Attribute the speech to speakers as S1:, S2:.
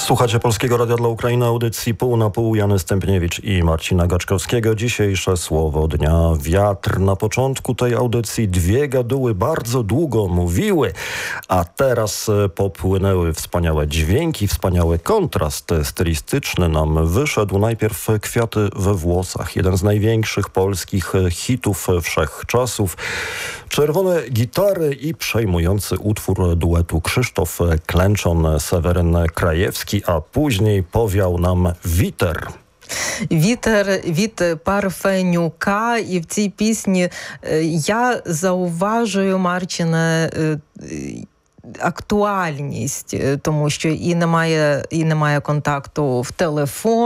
S1: Słuchacie Polskiego Radia dla Ukrainy, audycji Pół na Pół, Jany Stępniewicz i Marcina Gaczkowskiego. Dzisiejsze słowo dnia: wiatr. Na początku tej audycji dwie gaduły bardzo długo mówiły, a teraz popłynęły wspaniałe dźwięki, wspaniały kontrast stylistyczny nam wyszedł. Najpierw Kwiaty we włosach, jeden z największych polskich hitów wszechczasów. Czerwone gitary i przejmujący utwór duetu Krzysztof Klęczon, Seweryn Krajewski, a później powiał nam Wітер.
S2: Вітер від Парфенюка. І в цій пісні я зауважую, Марчине, актуальність, тому що і немає контакту в телефон.